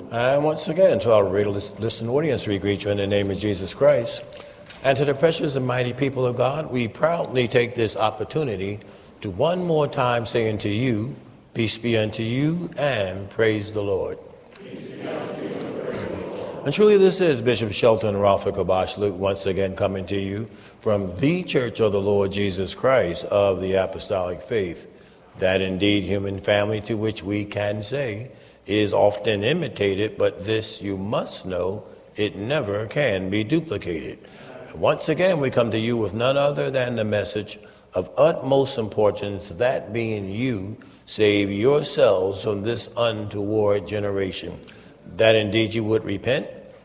And once again, to our radio listening audience, we greet you in the name of Jesus Christ. And to the precious and mighty people of God, we proudly take this opportunity to one more time say unto you, peace be unto you, and praise the Lord. And truly this is Bishop Shelton Ralph Kabash Luke once again coming to you from the Church of the Lord Jesus Christ of the Apostolic Faith, that indeed human family to which we can say is often imitated, but this you must know, it never can be duplicated. Once again, we come to you with none other than the message of utmost importance, that being you save yourselves from this untoward generation, that indeed you would repent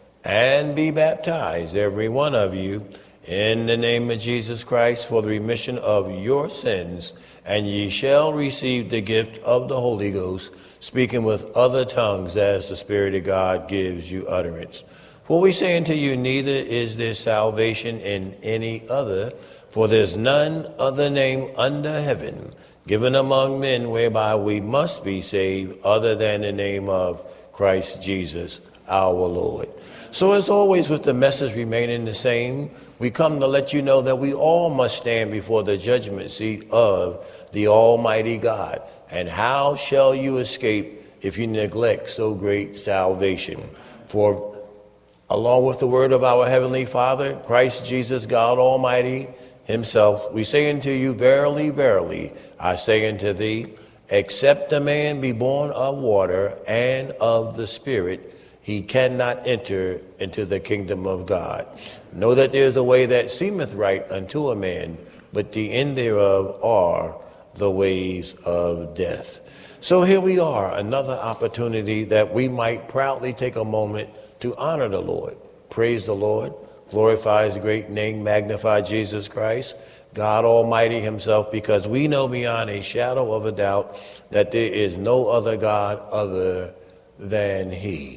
and be baptized, every one of you, in the name of Jesus Christ for the remission of your sins, and ye shall receive the gift of the Holy Ghost, speaking with other tongues as the Spirit of God gives you utterance. For we say unto you, neither is there salvation in any other, for there's none other name under heaven given among men whereby we must be saved, other than the name of Christ Jesus our Lord. So as always, with the message remaining the same, we come to let you know that we all must stand before the judgment seat of the Almighty God. And how shall you escape if you neglect so great salvation? For along with the word of our Heavenly Father, Christ Jesus, God Almighty himself, we say unto you, verily, verily, I say unto thee, except a man be born of water and of the Spirit, he cannot enter into the kingdom of God. Know that there is a way that seemeth right unto a man, but the end thereof are the ways of death. So here we are, another opportunity that we might proudly take a moment to honor the Lord, praise the Lord, glorify his great name, magnify Jesus Christ, God Almighty himself, because we know beyond a shadow of a doubt that there is no other God other than he.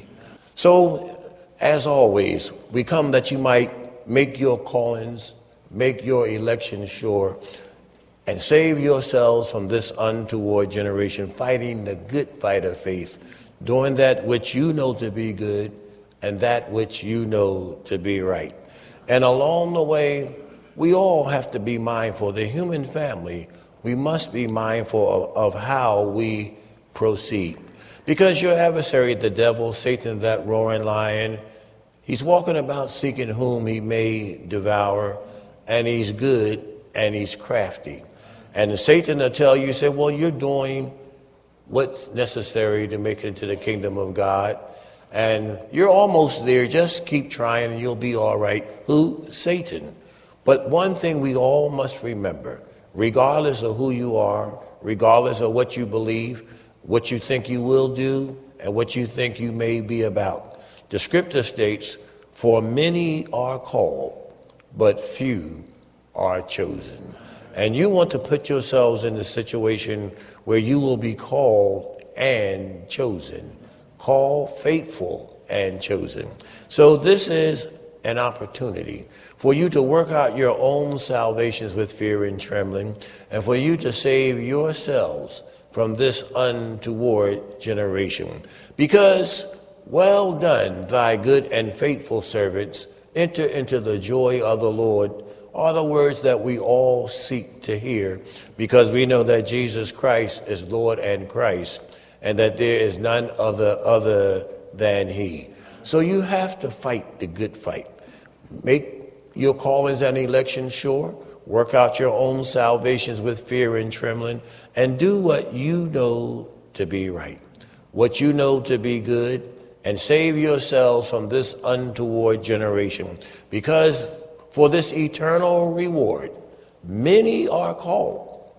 So, as always, we come that you might make your callings, make your election sure, and save yourselves from this untoward generation, fighting the good fight of faith, doing that which you know to be good and that which you know to be right. And along the way, we all have to be mindful, the human family, we must be mindful of how we proceed. Because your adversary, the devil, Satan, that roaring lion, he's walking about seeking whom he may devour, and he's good and he's crafty. And Satan will tell you, say, well, you're doing what's necessary to make it into the kingdom of God, and you're almost there. Just keep trying and you'll be all right. Who? Satan. But one thing we all must remember, regardless of who you are, regardless of what you believe, what you think you will do, and what you think you may be about. The scripture states, for many are called, but few are chosen. And you want to put yourselves in a situation where you will be called and chosen. Called, faithful, and chosen. So this is an opportunity for you to work out your own salvations with fear and trembling, and for you to save yourselves from this untoward generation. Because, well done, thy good and faithful servants, enter into the joy of the Lord, are the words that we all seek to hear, because we know that Jesus Christ is Lord and Christ, and that there is none other than he. So you have to fight the good fight. Make your callings and elections sure. Work out your own salvations with fear and trembling, and do what you know to be right, what you know to be good, and save yourselves from this untoward generation. Because for this eternal reward, many are called,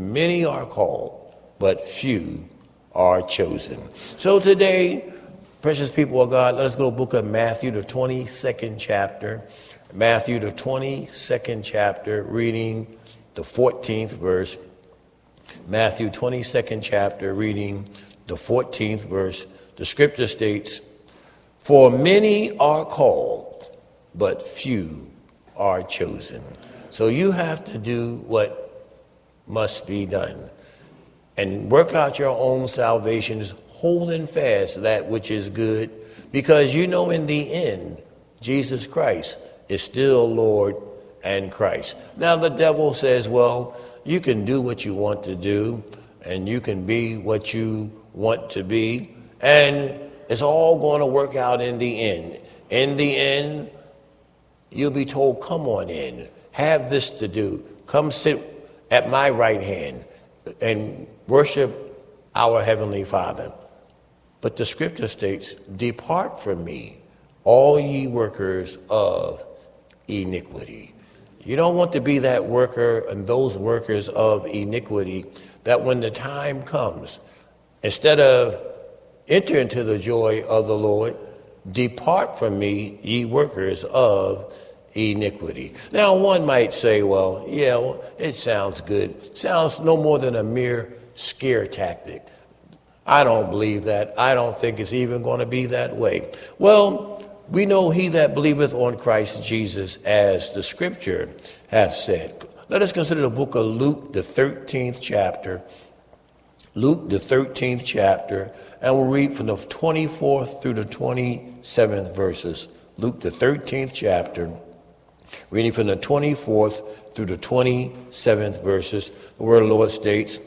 but few are chosen. So today, precious people of God, let us go to the book of Matthew, the 22nd chapter. Matthew, the 22nd chapter, reading the 14th verse. Matthew, 22nd chapter, reading the 14th verse. The scripture states, for many are called, but few are chosen. So you have to do what must be done and work out your own salvations holding fast that which is good, because you know in the end, Jesus Christ is still Lord and Christ. Now the devil says, well, you can do what you want to do, and you can be what you want to be, and it's all going to work out in the end. In the end, you'll be told, come on in, have this to do, come sit at my right hand and worship our Heavenly Father. But the scripture states, depart from me, all ye workers of iniquity. You don't want to be that worker and those workers of iniquity that when the time comes, instead of enter into the joy of the Lord, depart from me, ye workers of iniquity. Now, one might say, well, it sounds good. Sounds no more than a mere scare tactic. I don't believe that. I don't think it's even going to be that way. Well, we know he that believeth on Christ Jesus, as the scripture hath said. Let us consider the book of Luke, the 13th chapter. Luke, the 13th chapter, and we'll read from the 24th through the 27th verses. Luke, the 13th chapter, reading from the 24th through the 27th verses. The word of the Lord states,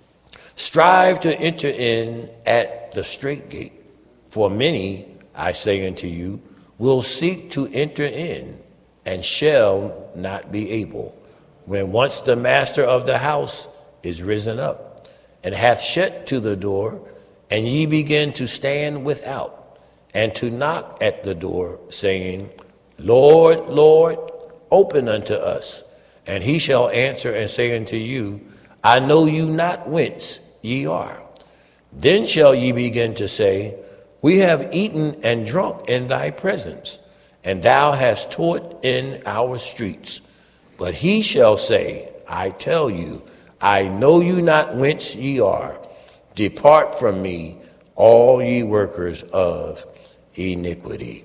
strive to enter in at the strait gate, for many, I say unto you, will seek to enter in, and shall not be able, when once the master of the house is risen up, and hath shut to the door, and ye begin to stand without, and to knock at the door, saying, Lord, Lord, open unto us. And he shall answer and say unto you, I know you not whence ye are. Then shall ye begin to say, we have eaten and drunk in thy presence, and thou hast taught in our streets. But he shall say, I tell you, I know you not whence ye are. Depart from me, all ye workers of iniquity.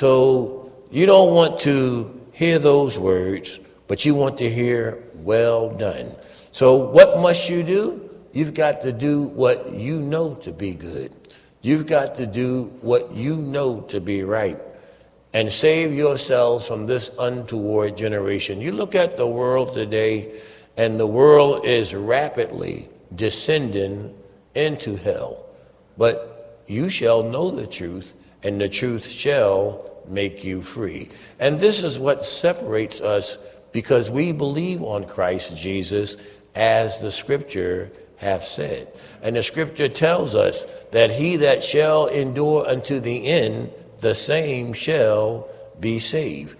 So you don't want to hear those words, but you want to hear, well done. So what must you do? You've got to do what you know to be good. You've got to do what you know to be right, and save yourselves from this untoward generation. You look at the world today, and the world is rapidly descending into hell. But you shall know the truth, and the truth shall make you free. And this is what separates us, because we believe on Christ Jesus, as the scripture hath said. And the scripture tells us that he that shall endure unto the end, the same shall be saved.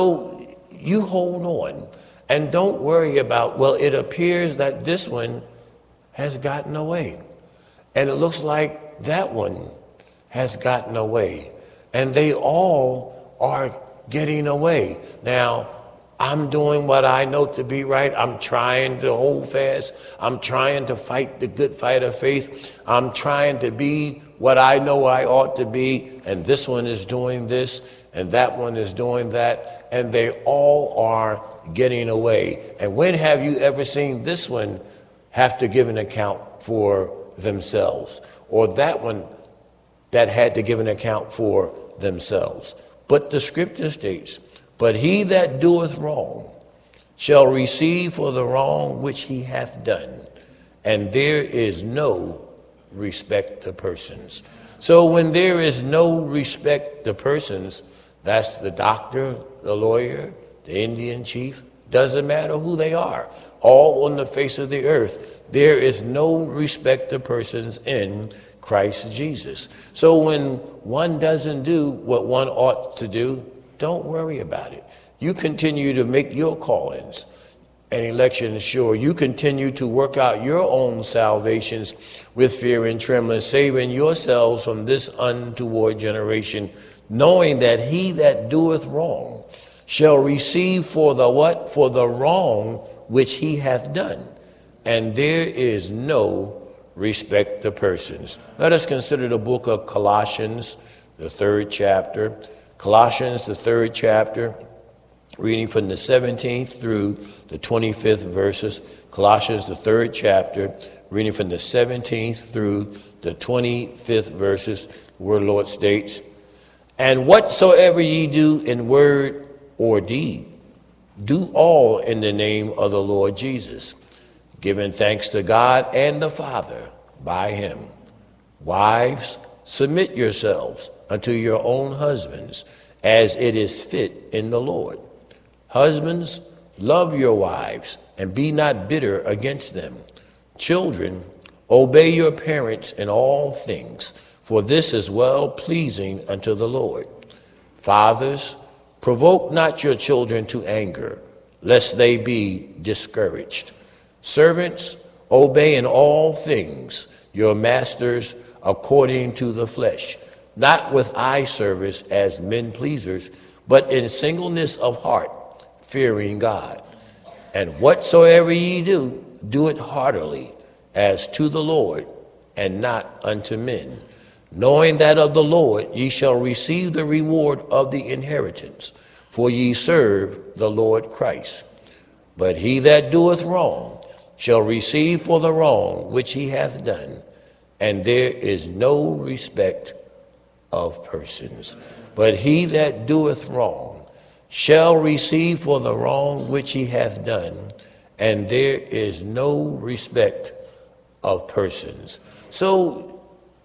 So you hold on. And don't worry about, well, it appears that this one has gotten away. And it looks like that one has gotten away. And they all are getting away. Now, I'm doing what I know to be right. I'm trying to hold fast. I'm trying to fight the good fight of faith. I'm trying to be what I know I ought to be. And this one is doing this, and that one is doing that. And they all are getting away. And when have you ever seen this one have to give an account for themselves, or that one that had to give an account for themselves? But the scripture states, but he that doeth wrong shall receive for the wrong which he hath done, and there is no respect to persons. So when there is no respect to persons, that's the doctor, the lawyer, the Indian chief, doesn't matter who they are, all on the face of the earth. There is no respect to persons in Christ Jesus. So when one doesn't do what one ought to do, don't worry about it. You continue to make your callings and elections sure. You continue to work out your own salvations with fear and trembling, saving yourselves from this untoward generation, knowing that he that doeth wrong shall receive for the what? For the wrong which he hath done. And there is no respect to persons. Let us consider the book of Colossians, the 3rd chapter. Colossians, the 3rd chapter, reading from the 17th through the 25th verses. Colossians, the 3rd chapter, reading from the 17th through the 25th verses. The word of the Lord states, "And whatsoever ye do in word or deed, do all in the name of the Lord Jesus, giving thanks to God and the Father by him. Wives, submit yourselves unto your own husbands, as it is fit in the Lord. Husbands, love your wives, and be not bitter against them. Children, obey your parents in all things, for this is well pleasing unto the Lord. Fathers, provoke not your children to anger, lest they be discouraged. Servants, obey in all things your masters according to the flesh, not with eye service as men pleasers, but in singleness of heart, fearing God. And whatsoever ye do, do it heartily, as to the Lord, and not unto men, knowing that of the Lord ye shall receive the reward of the inheritance, for ye serve the Lord Christ. But he that doeth wrong shall receive for the wrong which he hath done, and there is no respect of persons. But he that doeth wrong shall receive for the wrong which he hath done, and there is no respect of persons." So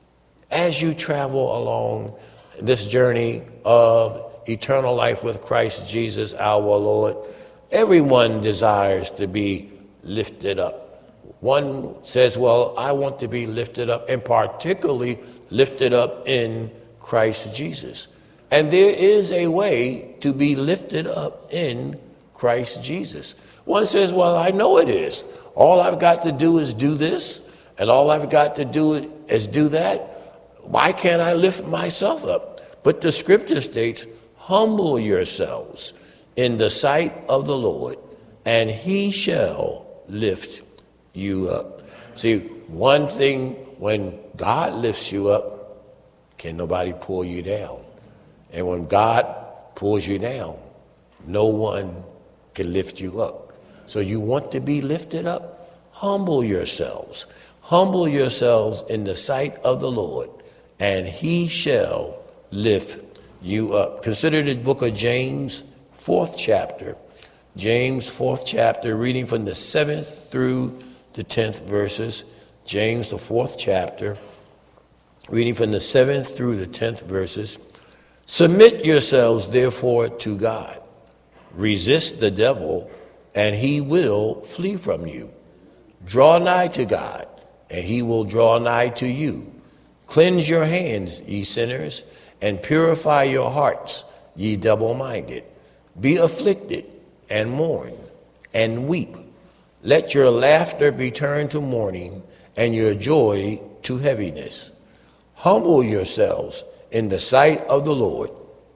as you travel along this journey of eternal life with Christ Jesus our Lord, everyone desires to be lifted up. One says, well, I want to be lifted up, and particularly lifted up in Christ Jesus. And there is a way to be lifted up in Christ Jesus. One says, well, I know it is. All I've got to do is do this, and all I've got to do is do that. Why can't I lift myself up? But the scripture states, humble yourselves in the sight of the Lord, and he shall lift you up. See, one thing, when God lifts you up, can nobody pull you down. And when God pulls you down, no one can lift you up. So you want to be lifted up? Humble yourselves. Humble yourselves in the sight of the Lord, and he shall lift you up. Consider the book of James, 4th chapter. James, 4th chapter, reading from the 7th through the 10th verses. James, the 4th chapter, reading from the 7th through the 10th verses. "Submit yourselves, therefore, to God. Resist the devil, and he will flee from you. Draw nigh to God, and he will draw nigh to you. Cleanse your hands, ye sinners, and purify your hearts, ye double-minded. Be afflicted, and mourn, and weep. Let your laughter be turned to mourning, and your joy to heaviness. Humble yourselves in the sight of the Lord,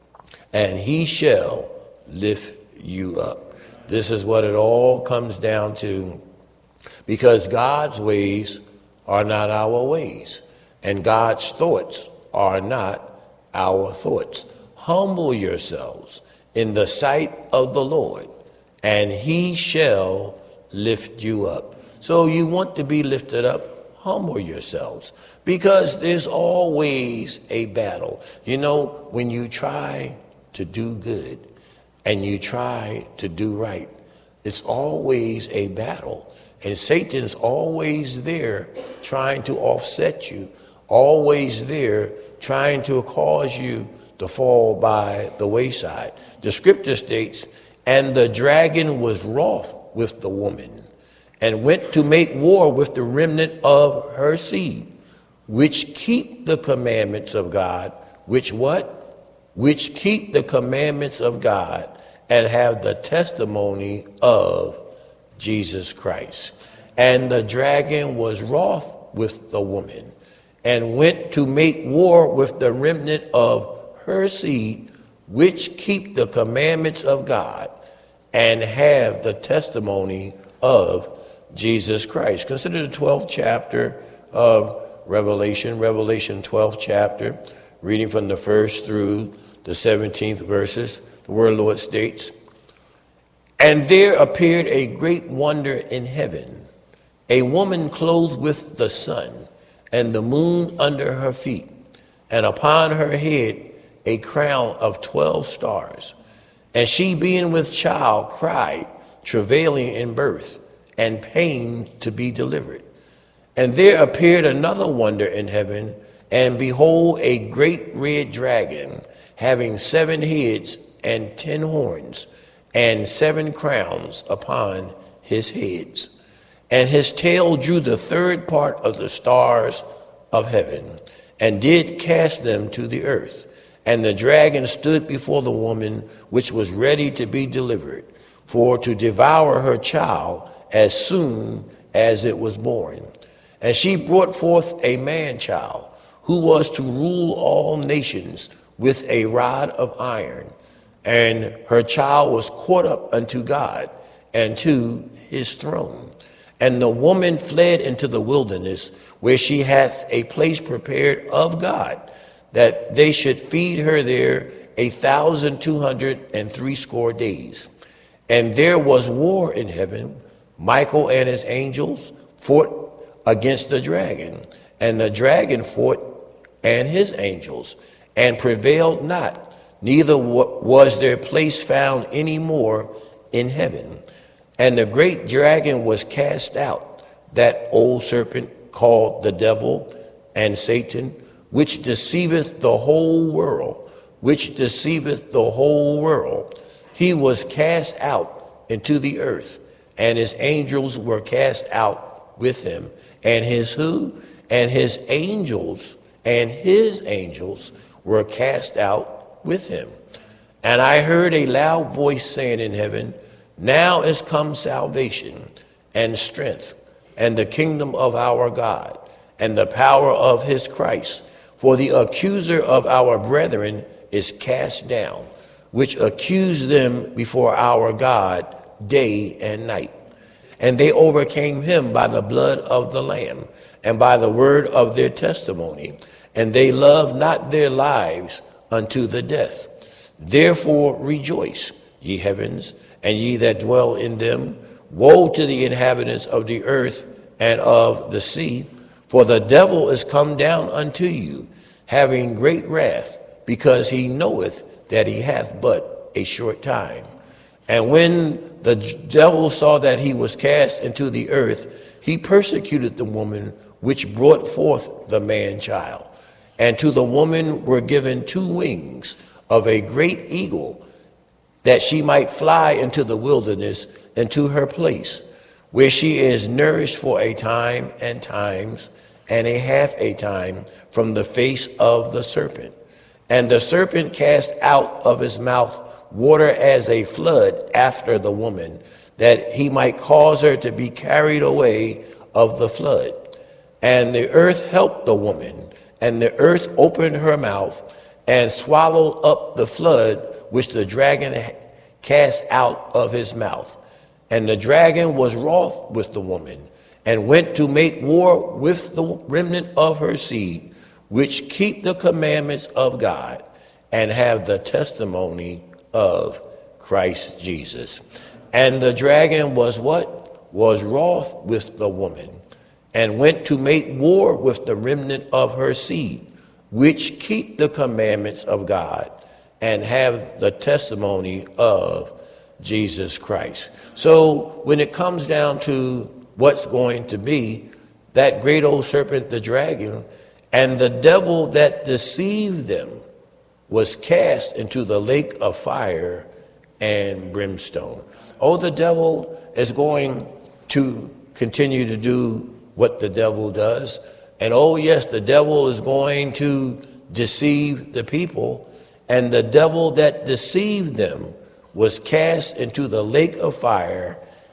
and he shall lift you up." This is what it all comes down to, because God's ways are not our ways, and God's thoughts are not our thoughts. Humble yourselves in the sight of the Lord, and he shall lift you up. So you want to be lifted up? Humble yourselves, because there's always a battle. You know, when you try to do good and you try to do right, it's always a battle. And Satan's always there trying to offset you, always there trying to cause you to fall by the wayside. The scripture states, "And the dragon was wroth with the woman, and went to make war with the remnant of her seed, which keep the commandments of God," which what? "Which keep the commandments of God, and have the testimony of Jesus Christ. And the dragon was wroth with the woman, and went to make war with the remnant of her seed, which keep the commandments of God, and have the testimony of Jesus Christ." Consider the 12th chapter of Revelation, Revelation 12th chapter, reading from the 1st through the 17th verses. The word of the Lord states, "And there appeared a great wonder in heaven, a woman clothed with the sun, and the moon under her feet, and upon her head a crown of 12 stars. And she, being with child, cried, travailing in birth, and pain to be delivered. And there appeared another wonder in heaven, and behold, a great red dragon, having 7 heads and 10 horns, and 7 crowns upon his heads. And his tail drew the third part of the stars of heaven, and did cast them to the earth. And the dragon stood before the woman which was ready to be delivered, for to devour her child as soon as it was born. And she brought forth a man-child, who was to rule all nations with a rod of iron. And her child was caught up unto God and to his throne. And the woman fled into the wilderness, where she hath a place prepared of God, that they should feed her there 1,260 days. And there was war in heaven. Michael and his angels fought against the dragon, and the dragon fought and his angels, and prevailed not, neither was their place found any more in heaven. And the great dragon was cast out, that old serpent called the devil and Satan, which deceiveth the whole world, He was cast out into the earth, and his angels were cast out with him. And his who? And his angels were cast out with him. And I heard a loud voice saying in heaven, now is come salvation and strength and the kingdom of our God and the power of his Christ. For the accuser of our brethren is cast down, which accused them before our God day and night. And they overcame him by the blood of the Lamb and by the word of their testimony. And they loved not their lives unto the death. Therefore rejoice, ye heavens, and ye that dwell in them. Woe to the inhabitants of the earth and of the sea, for the devil is come down unto you, having great wrath, because he knoweth that he hath but a short time. And when the devil saw that he was cast into the earth, he persecuted the woman which brought forth the man-child. And to the woman were given 2 wings of a great eagle, that she might fly into the wilderness, into her place, where she is nourished for a time and times and a half a time from the face of the serpent. And the serpent cast out of his mouth water as a flood after the woman, that he might cause her to be carried away of the flood. And the earth helped the woman, and the earth opened her mouth and swallowed up the flood which the dragon cast out of his mouth. And the dragon was wroth with the woman, and went to make war with the remnant of her seed, which keep the commandments of God, and have the testimony of Christ Jesus. And the dragon was what? Was wroth with the woman, and went to make war with the remnant of her seed, which keep the commandments of God, and have the testimony of Jesus Christ. So when it comes down to what's going to be, that great old serpent, the dragon, and the devil that deceived them was cast into the lake of fire and brimstone. Oh, the devil is going to continue to do what the devil does. And oh, yes, the devil is going to deceive the people. And the devil that deceived them was cast into the lake of fire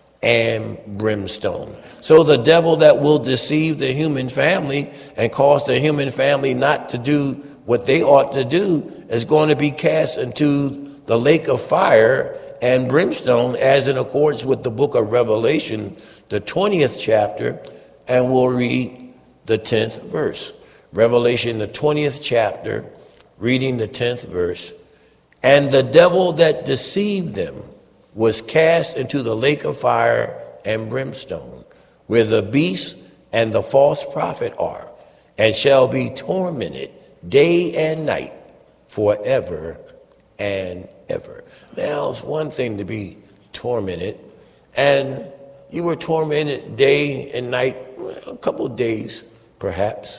and brimstone. So the devil that will deceive the human family and cause the human family not to do what they ought to do is going to be cast into the lake of fire and brimstone, as in accordance with the book of Revelation, the 20th chapter, and we'll read the 10th verse. Revelation, the 20th chapter, reading the 10th verse. And the devil that deceived them was cast into the lake of fire and brimstone, where the beast and the false prophet are, and shall be tormented day and night forever and ever. Now, it's one thing to be tormented, and you were tormented day and night, a couple of days perhaps,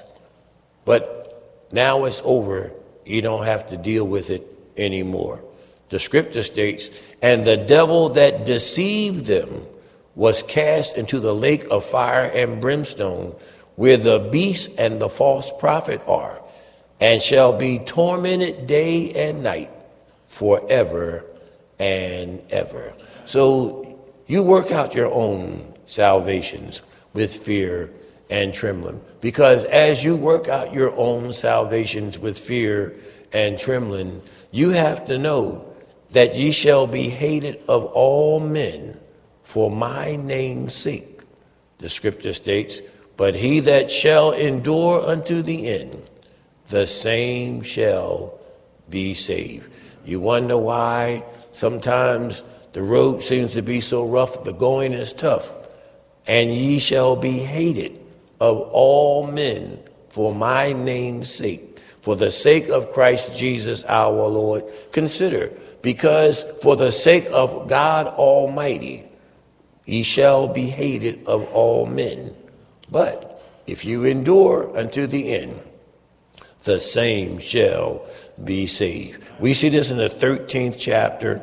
but now it's over. You don't have to deal with it anymore. The scripture states, and the devil that deceived them was cast into the lake of fire and brimstone, where the beast and the false prophet are, and shall be tormented day and night forever and ever. So you work out your own salvations with fear and trembling, because as you work out your own salvations with fear and trembling, you have to know that ye shall be hated of all men for my name's sake. The scripture states, but he that shall endure unto the end, the same shall be saved. You wonder why sometimes the road seems to be so rough, the going is tough. And ye shall be hated of all men for my name's sake, for the sake of Christ Jesus our Lord. Consider, because for the sake of God Almighty, ye shall be hated of all men. But if you endure unto the end, the same shall be saved. We see this in the 13th chapter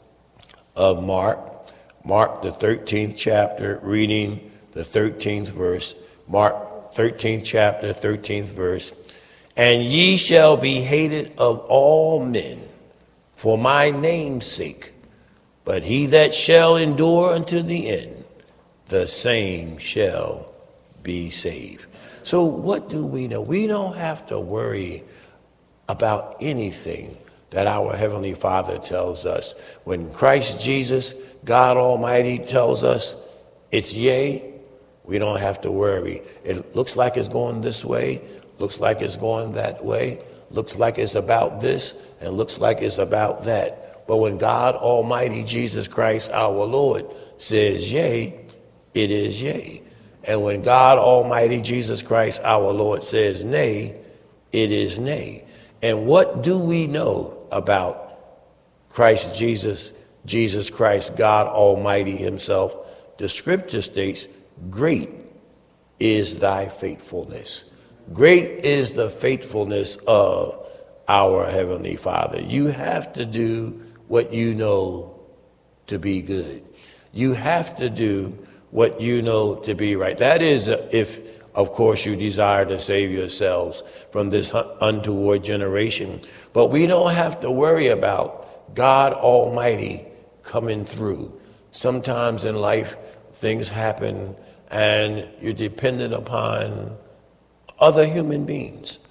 of Mark. Mark, the 13th chapter, reading the 13th verse. Mark, 13th chapter, 13th verse. And ye shall be hated of all men for my name's sake, but he that shall endure unto the end, the same shall be saved. So what do we know? We don't have to worry about anything that our Heavenly Father tells us. When Christ Jesus, God Almighty, tells us it's yea, we don't have to worry. It looks like it's going this way, looks like it's going that way, looks like it's about this, and looks like it's about that. But when God Almighty, Jesus Christ, our Lord, says yea, it is yea. And when God Almighty, Jesus Christ, our Lord, says nay, it is nay. And what do we know about Christ Jesus, Jesus Christ, God Almighty himself? The scripture states, great is thy faithfulness. Great is the faithfulness of our Heavenly Father. You have to do what you know to be good. You have to do what you know to be right. That is, if, of course, you desire to save yourselves from this untoward generation. But we don't have to worry about God Almighty coming through. Sometimes in life, things happen and you're dependent upon other human beings.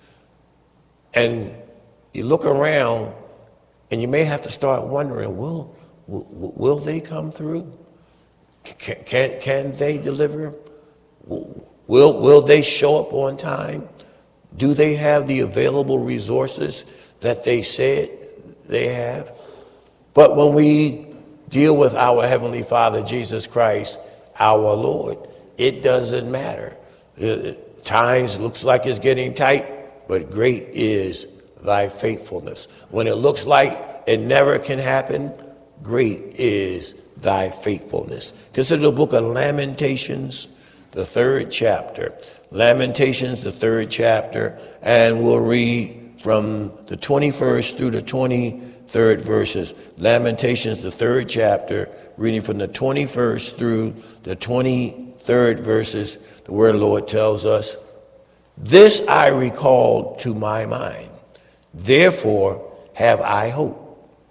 And you look around and you may have to start wondering, will they come through? Can they deliver? Will they show up on time? Do they have the available resources that they said they have? But when we deal with our Heavenly Father, Jesus Christ, our Lord, it doesn't matter. Times looks like it's getting tight, but great is thy faithfulness. When it looks like it never can happen, great is thy faithfulness. Consider the book of Lamentations, the 3rd chapter. Lamentations, the 3rd chapter, and we'll read from the 21st through the 23rd verses. Lamentations, the 3rd chapter, reading from the 21st through the 23rd verses. The word of the Lord tells us, this I recall to my mind, therefore have I hope.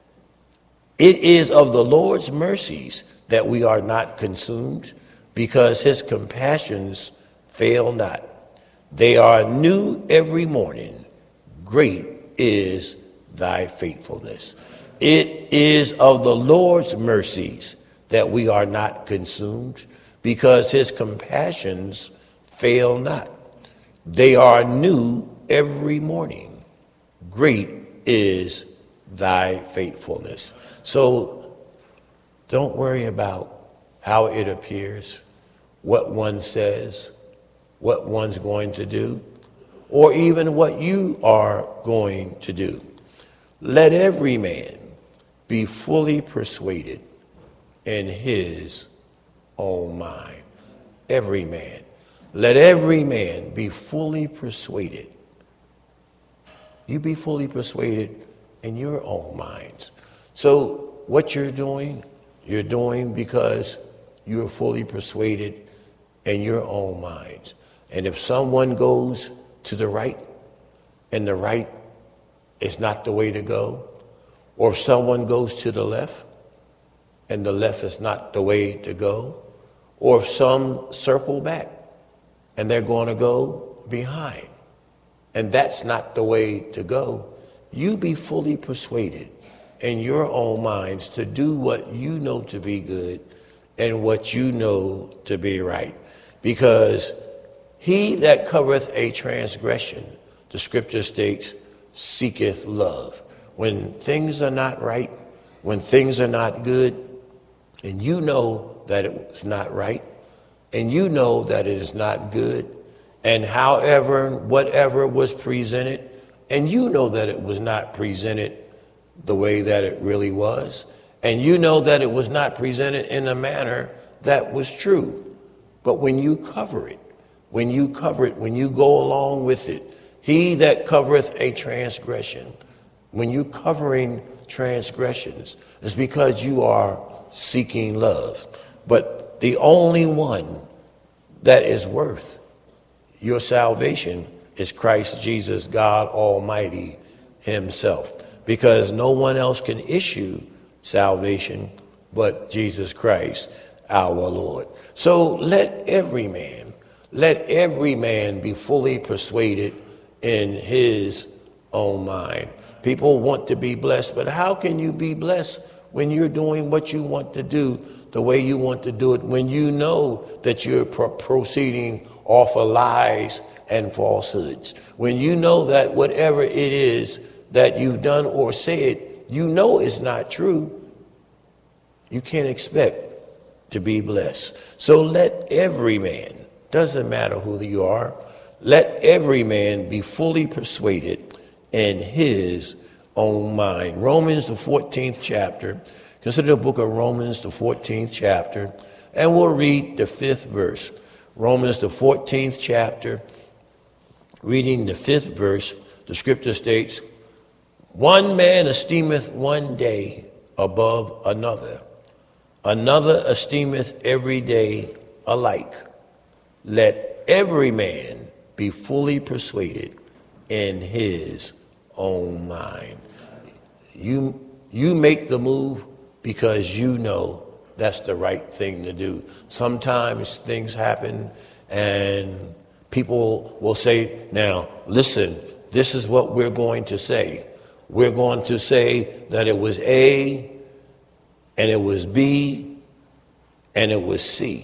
It is of the Lord's mercies that we are not consumed, because his compassions fail not. They are new every morning. Great is thy faithfulness. It is of the Lord's mercies that we are not consumed, because his compassions fail not. They are new every morning. Great is thy faithfulness. So don't worry about how it appears. what one says, what one's going to do, or even what you are going to do. Let every man be fully persuaded in his own mind. Every man. Let every man be fully persuaded. You be fully persuaded in your own minds. So what you're doing because you're fully persuaded in your own minds. And if someone goes to the right and the right is not the way to go, or if someone goes to the left and the left is not the way to go, or if some circle back and they're going to go behind, and that's not the way to go, you be fully persuaded in your own minds to do what you know to be good and what you know to be right. Because he that covereth a transgression, the scripture states, seeketh love. When things are not right, when things are not good, and you know that it's not right, and you know that it is not good, and whatever was presented, and you know that it was not presented the way that it really was, and you know that it was not presented in a manner that was true. But when you cover it, when you go along with it, he that covereth a transgression, when you covering transgressions, it's because you are seeking love. But the only one that is worth your salvation is Christ Jesus, God Almighty himself. Because no one else can issue salvation but Jesus Christ, our Lord. So let every man be fully persuaded in his own mind. People want to be blessed, but how can you be blessed when you're doing what you want to do the way you want to do it, when you know that you're proceeding off of lies and falsehoods, when you know that whatever it is that you've done or said, you know is not true? You can't expect to be blessed. So let every man, doesn't matter who you are, let every man be fully persuaded in his own mind. Romans, the 14th chapter. Consider the book of Romans, the 14th chapter, and we'll read the 5th verse. Romans, the 14th chapter, reading the 5th verse, the scripture states, one man esteemeth one day above another. Another esteemeth every day alike. Let every man be fully persuaded in his own mind. You make the move because you know that's the right thing to do. Sometimes things happen and people will say, now, listen, this is what we're going to say. We're going to say that it was A, and it was B, and it was C.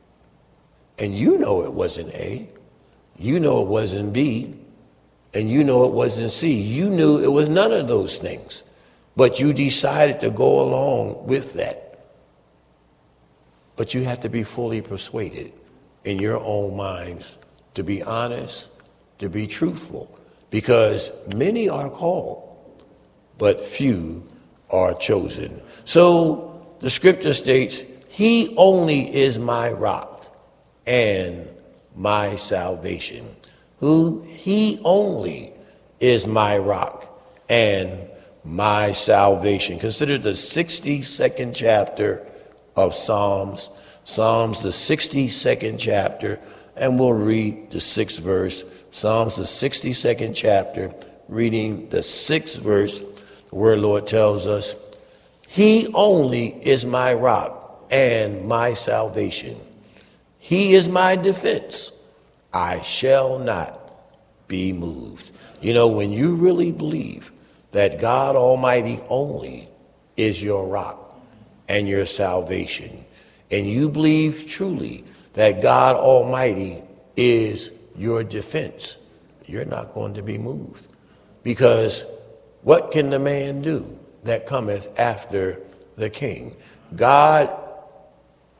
And you know it wasn't A, you know it wasn't B, and you know it wasn't C. You knew it was none of those things, but you decided to go along with that. But you have to be fully persuaded in your own minds to be honest, to be truthful, because many are called, but few are chosen. So the scripture states, he only is my rock and my salvation. Who? He only is my rock and my salvation. Consider the 62nd chapter of Psalms. Psalms, the 62nd chapter, and we'll read the 6th verse. Psalms, the 62nd chapter, reading the 6th verse, where Lord tells us, he only is my rock and my salvation. He is my defense. I shall not be moved. You know, when you really believe that God Almighty only is your rock and your salvation, and you believe truly that God Almighty is your defense, you're not going to be moved. Because what can the man do that cometh after the king? God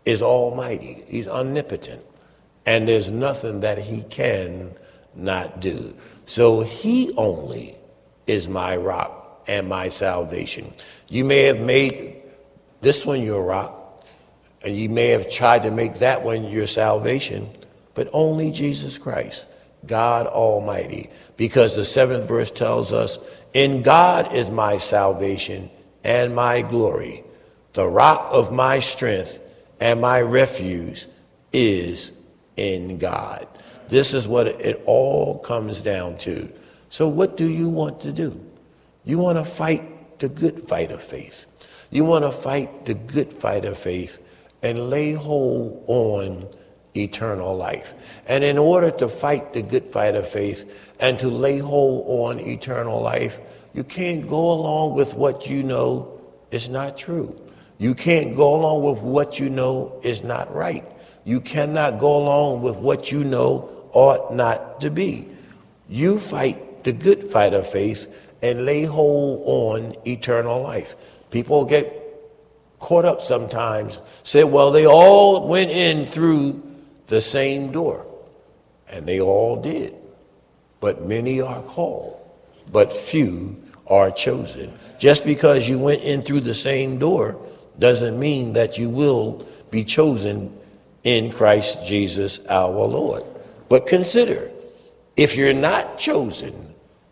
is almighty. He's omnipotent. And there's nothing that he can not do. So he only is my rock and my salvation. You may have made this one your rock, and you may have tried to make that one your salvation, but only Jesus Christ, God Almighty. Because the 7th verse tells us, in God is my salvation and my glory. The rock of my strength and my refuge is in God. This is what it all comes down to. So what do you want to do? You want to fight the good fight of faith. You want to fight the good fight of faith and lay hold on eternal life. And in order to fight the good fight of faith and to lay hold on eternal life, you can't go along with what you know is not true. You can't go along with what you know is not right. You cannot go along with what you know ought not to be. You fight the good fight of faith and lay hold on eternal life. People get caught up sometimes, say, well, they all went in through the same door, and they all did. But many are called, but few are chosen. Just because you went in through the same door doesn't mean that you will be chosen in Christ Jesus our Lord. But consider, if you're not chosen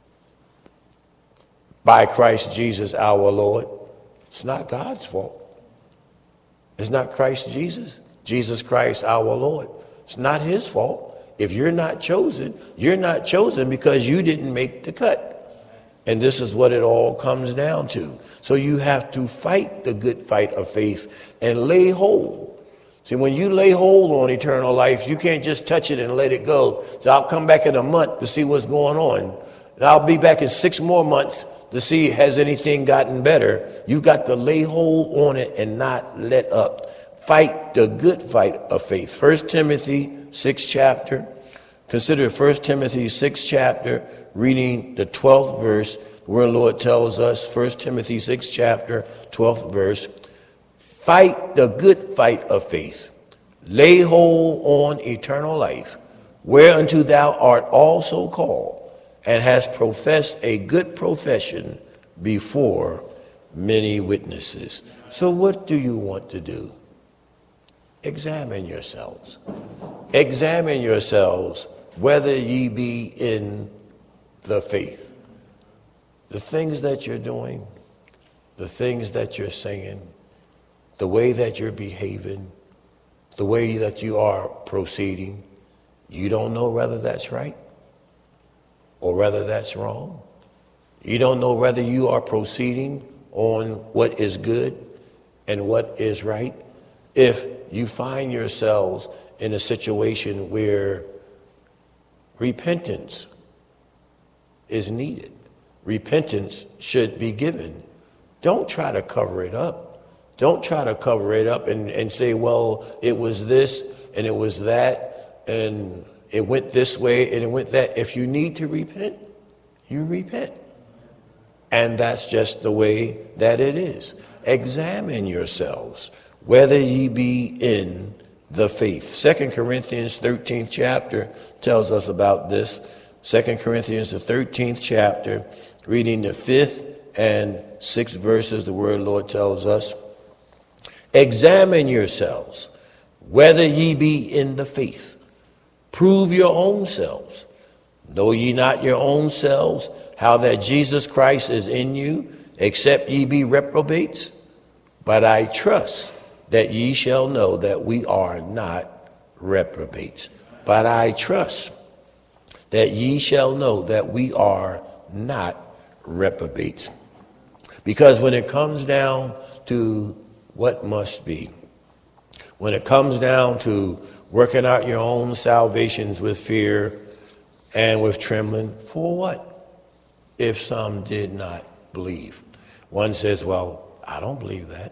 by Christ Jesus our Lord, it's not God's fault. It's not Christ Jesus Christ our Lord. It's not his fault. If you're not chosen because you didn't make the cut. And this is what it all comes down to. So you have to fight the good fight of faith and lay hold. See, when you lay hold on eternal life, you can't just touch it and let it go. So I'll come back in a month to see what's going on. I'll be back in 6 more months to see has anything gotten better. You've got to lay hold on it and not let up. Fight the good fight of faith. 1 Timothy 6 chapter. Consider 1 Timothy 6 chapter, reading the 12th verse, where the Lord tells us, 1 Timothy 6 chapter, 12th verse, fight the good fight of faith. Lay hold on eternal life, whereunto thou art also called, and hast professed a good profession before many witnesses. So what do you want to do? Examine yourselves. Examine yourselves whether ye be in the faith. The things that you're doing, the things that you're saying, the way that you're behaving, the way that you are proceeding, you don't know whether that's right or whether that's wrong. You don't know whether you are proceeding on what is good and what is right. If you find yourselves in a situation where repentance is needed, repentance should be given, don't try to cover it up. Don't try to cover it up and say, well, it was this and it was that and it went this way and it went that. If you need to repent, you repent. And that's just the way that it is. Examine yourselves whether ye be in the faith. 2 Corinthians 13th chapter tells us about this. 2 Corinthians the 13th chapter, reading the 5th and 6th verses, the word of the Lord tells us, examine yourselves whether ye be in the faith. Prove your own selves. Know ye not your own selves how that Jesus Christ is in you, except ye be reprobates? But I trust that ye shall know that we are not reprobates. But I trust that ye shall know that we are not reprobates. Because when it comes down to what must be, when it comes down to working out your own salvations with fear and with trembling, for what? If some did not believe. One says, well, I don't believe that.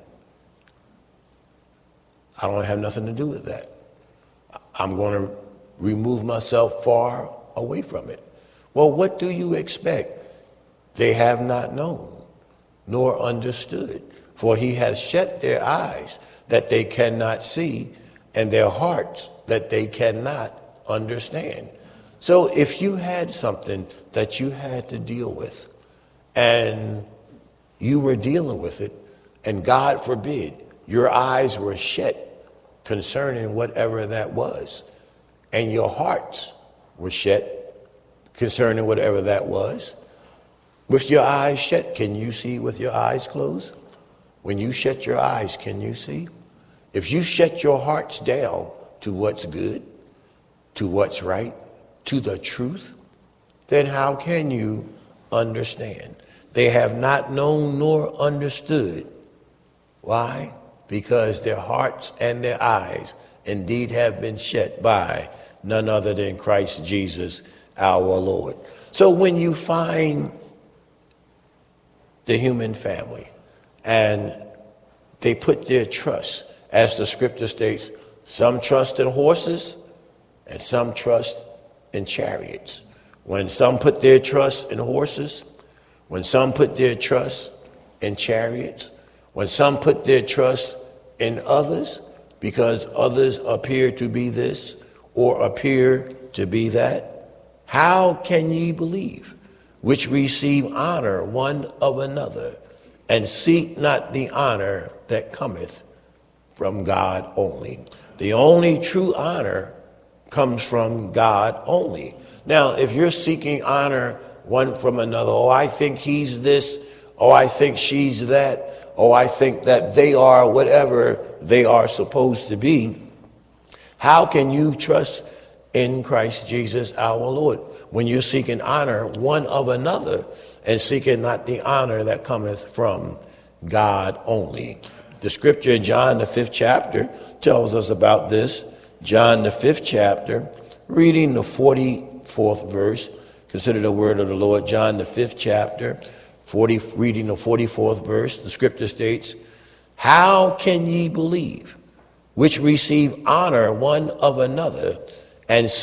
I don't have nothing to do with that. I'm going to remove myself far away from it. Well, what do you expect? They have not known, nor understood. For he hath shut their eyes that they cannot see, and their hearts that they cannot understand. So if you had something that you had to deal with, and you were dealing with it, and God forbid, your eyes were shut concerning whatever that was, and your hearts were shut concerning whatever that was. With your eyes shut, can you see with your eyes closed? When you shut your eyes, can you see? If you shut your hearts down to what's good, to what's right, to the truth, then how can you understand? They have not known nor understood. Why? Because their hearts and their eyes indeed have been shut by none other than Christ Jesus our Lord. So when you find the human family and they put their trust, as the scripture states, some trust in horses and some trust in chariots. When some put their trust in horses, when some put their trust in chariots, when some put their trust in others because others appear to be this or appear to be that, how can ye believe, which receive honor one of another, and seek not the honor that cometh from God only? The only true honor comes from God only. Now, if you're seeking honor one from another, oh, I think he's this, oh, I think she's that, oh, I think that they are whatever they are supposed to be, how can you trust in Christ Jesus our Lord when you're seeking honor one of another and seeking not the honor that cometh from God only? The scripture in John, the 5th chapter, tells us about this. John, the 5th chapter, reading the 44th verse. Consider the word of the Lord. John, the 5th chapter, reading the 44th verse. The scripture states, how can ye believe, which receive honor one of another, and